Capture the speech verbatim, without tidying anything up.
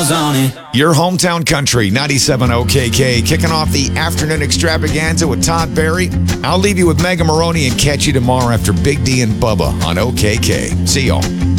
stars on it. Your hometown country, ninety-seven O K K, kicking off the afternoon extravaganza with Todd Barry. I'll leave you with Mega Maroney and catch you tomorrow after Big D and Bubba on O K K. See y'all.